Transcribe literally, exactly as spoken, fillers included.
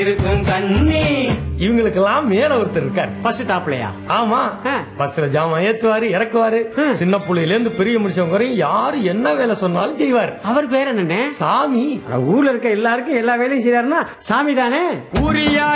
இருக்கும் கண்ணே. இவங்களுக்கெல்லாம் மேல ஒருத்தர் இருக்காரு. பஸ் டாப்லயா? ஆமா, பஸ்ல ஜாமான் ஏத்துவாரு, இறக்குவாரு. சின்ன புள்ளையில இருந்து பெரிய மனுஷன் வரையும் யாரு என்ன வேலை சொன்னாலும் செய்வார். அவர் பேர் என்னண்ணே? சாமி. ஊர்ல இருக்க எல்லாருக்கும் எல்லா வேலையும் செய்யறாருன்னா சாமி தானே. ஊரியா